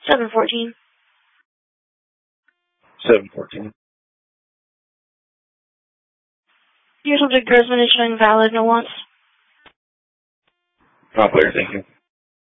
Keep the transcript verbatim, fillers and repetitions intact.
seven fourteen. seven fourteen. Your subject Grossman is showing valid, no wants. Operator, thank you.